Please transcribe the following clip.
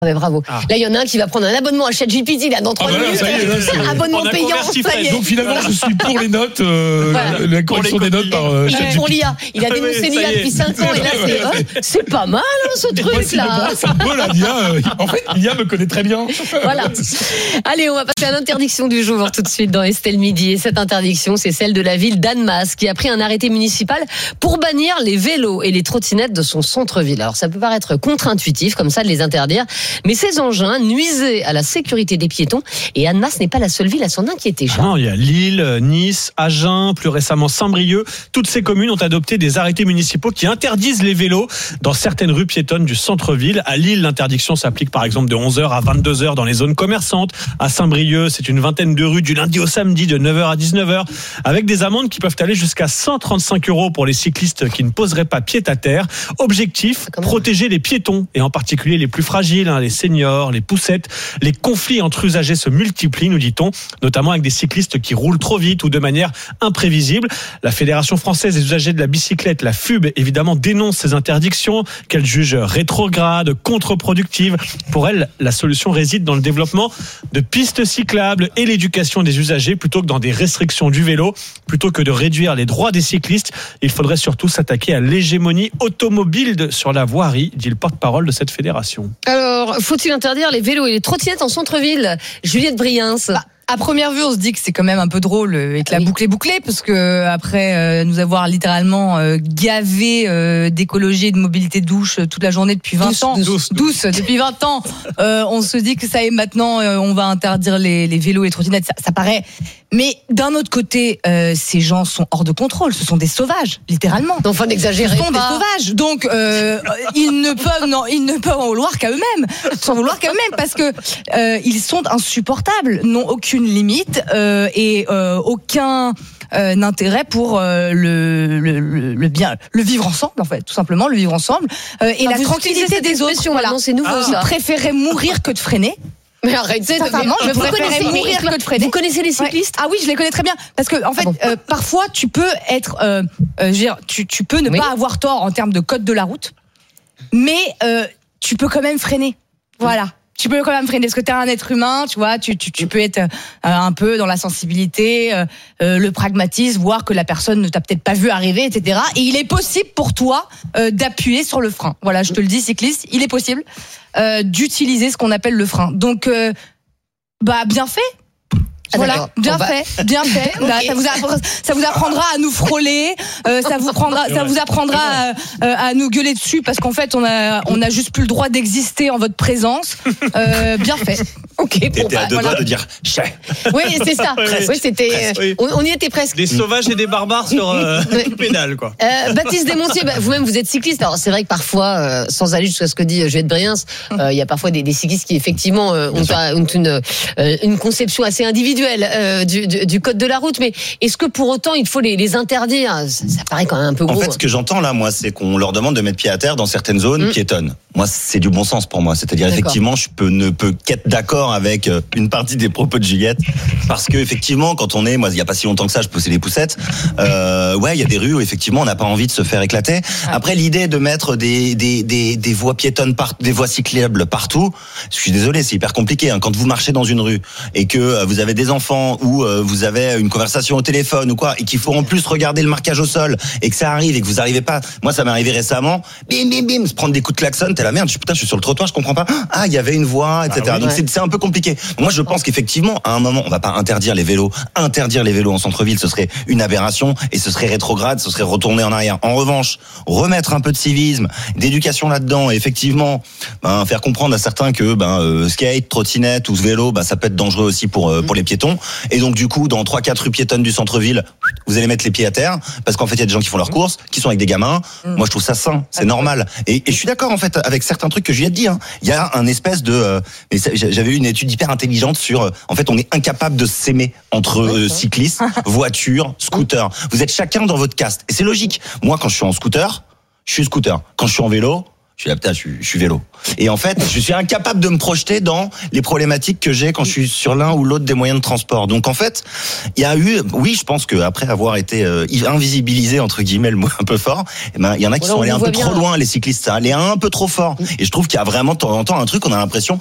Ouais, bravo. Là, il y en a un qui va prendre un abonnement à ChatGPT là dans 3 minutes. Ça y est, abonnement payant. Ça y est. Donc finalement, je suis pour les notes, la correction des notes par ChatGPT. Pour l'IA. Il a dénoncé l'IA depuis 5 ans et là, c'est pas mal ce truc là. C'est un peu l'IA. En fait, l'IA me connaît très bien. Voilà. Allez, on va passer à l'interdiction du jour tout de suite dans Estelle Midi. Et cette interdiction, c'est celle de la ville d'Annemasse qui a pris un arrêté municipal pour bannir les vélos et les trottinettes de son centre-ville. Alors ça peut paraître contre-intuitif comme ça de les interdire, mais ces engins nuisaient à la sécurité des piétons et Annemasse n'est pas la seule ville à s'en inquiéter. Non, il y a Lille, Nice, Agen, plus récemment Saint-Brieuc. Toutes ces communes ont adopté des arrêtés municipaux qui interdisent les vélos dans certaines rues piétonnes du centre-ville. À Lille, l'interdiction s'applique par exemple de 11h à 22h dans les zones commerçantes. À Saint-Brieuc, c'est une vingtaine de rues du lundi au samedi de 9h à 19h avec des amendes qui peuvent aller jusqu'à 135 € pour les cyclistes qui ne poseraient pas pied à terre. Objectif, protéger les piétons et en particulier les plus fragiles, les seniors, les poussettes. Les conflits entre usagers se multiplient, nous dit-on, notamment avec des cyclistes qui roulent trop vite ou de manière imprévisible. La Fédération française des usagers de la bicyclette, la FUB, évidemment, dénonce ces interdictions qu'elle juge rétrogrades, contre-productives. Pour elle, la solution réside dans le développement de pistes cyclables et l'éducation des usagers plutôt que dans des restrictions du vélo. Plutôt que de réduire les droits des cyclistes, il faudrait surtout s'attaquer à l'hégémonie automobile sur la voirie, dit le porte-parole de cette fédération. Alors, faut-il interdire les vélos et les trottinettes en centre-ville ? Juliette Briens. À première vue, on se dit que c'est quand même un peu drôle et que la boucle est bouclée, parce que après nous avoir littéralement gavé d'écologie et de mobilité douce toute la journée depuis 20 ans, douce depuis 20 ans, on se dit que ça y est, maintenant on va interdire les vélos et les trottinettes. Ça paraît. Mais d'un autre côté, ces gens sont hors de contrôle. Ce sont des sauvages, littéralement. Enfin, n'exagérez pas. Ce sont des sauvages. Donc, ils ne peuvent en vouloir qu'à eux-mêmes. S'en vouloir qu'à eux-mêmes, parce que ils sont insupportables, n'ont aucune limite et aucun intérêt pour le bien, le vivre ensemble, en fait, tout simplement, le vivre ensemble et la tranquillité des autres. Voilà, c'est nouveau. Je préférais mourir que de freiner. Mais arrêtez, je préférais mourir que de freiner. Vous connaissez les cyclistes ? Ah oui, je les connais très bien. Parce que, en fait, parfois, tu peux être, tu peux ne pas avoir tort en termes de code de la route, mais tu peux quand même freiner. Voilà. Tu peux quand même freiner parce que t'es un être humain, tu vois, tu peux être un peu dans la sensibilité, le pragmatisme, voir que la personne ne t'a peut-être pas vu arriver, etc. Et il est possible pour toi d'appuyer sur le frein. Voilà, je te le dis, cycliste, il est possible d'utiliser ce qu'on appelle le frein. Donc, bien fait. Voilà, bien fait. Okay. Ça vous apprendra à nous frôler, ça vous apprendra à nous gueuler dessus parce qu'en fait on a juste plus le droit d'exister en votre présence. Bien fait. Ok. T'étais à deux doigts de dire chais. Oui, c'est ça. Oui, c'était. On y était presque. Des sauvages et des barbares sur pédale, quoi. Baptiste Desmontiers, vous-même vous êtes cycliste. Alors c'est vrai que parfois, sans aller jusqu'à ce que dit Juliette Briens, il y a parfois des cyclistes qui effectivement ont une conception assez individuelle du code de la route, mais est-ce que pour autant il faut les interdire ? Ça paraît quand même un peu gros. En fait, ce que j'entends là, moi, c'est qu'on leur demande de mettre pied à terre dans certaines zones piétonnes. Moi, c'est du bon sens pour moi. C'est-à-dire, effectivement, je ne peux qu'être d'accord avec une partie des propos de Juliette, parce que effectivement, quand on est, moi, il y a pas si longtemps que ça, je poussais les poussettes. Ouais, il y a des rues où effectivement, on n'a pas envie de se faire éclater. Après, l'idée de mettre des voies piétonnes, des voies cyclables partout, je suis désolé, c'est hyper compliqué. Quand vous marchez dans une rue et que vous avez des enfants ou vous avez une conversation au téléphone ou quoi, et qu'il faut en plus regarder le marquage au sol et que ça arrive et que vous arrivez pas. Moi, ça m'est arrivé récemment. Bim, bim, bim, se prendre des coups de klaxon. T'es la merde. Putain, je suis sur le trottoir, je comprends pas. Ah, il y avait une voie, etc. Ah oui, donc c'est un peu compliqué. Moi, je pense qu'effectivement, à un moment, on va pas interdire les vélos. Interdire les vélos en centre-ville, ce serait une aberration et ce serait rétrograde, ce serait retourner en arrière. En revanche, remettre un peu de civisme, d'éducation là-dedans, et effectivement, faire comprendre à certains que skate, trottinette ou vélo, ça peut être dangereux aussi pour les piétons. Et donc du coup, dans 3-4 rues piétonnes du centre-ville, vous allez mettre les pieds à terre parce qu'en fait, il y a des gens qui font leurs courses, qui sont avec des gamins. Moi, je trouve ça sain, c'est normal. Et je suis d'accord en fait avec certains trucs que Juliette dit. Il y a un espèce de. J'avais eu une étude hyper intelligente sur. En fait, on est incapable de s'aimer entre cyclistes, voitures, scooters. Vous êtes chacun dans votre caste, et c'est logique. Moi, quand je suis en scooter, je suis scooter. Quand je suis en vélo, je suis vélo. Et en fait, je suis incapable de me projeter dans les problématiques que j'ai quand je suis sur l'un ou l'autre des moyens de transport. Donc en fait, il y a eu, oui, je pense qu'après avoir été invisibilisé, entre guillemets, le mot un peu fort, il y en a qui sont allés un peu trop loin, les cyclistes, ça allait un peu trop fort. Et je trouve qu'il y a vraiment de temps en temps un truc, on a l'impression